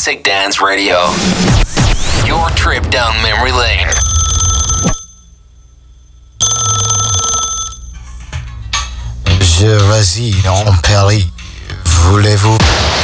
Classic Dance Radio. Your trip down memory lane. Je réside en Paris. Voulez-vous